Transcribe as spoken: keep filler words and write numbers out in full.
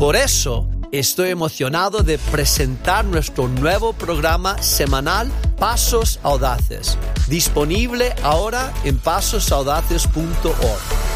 Por eso estoy emocionado de presentar nuestro nuevo programa semanal Pasos Audaces, disponible ahora en pasos audaces punto org.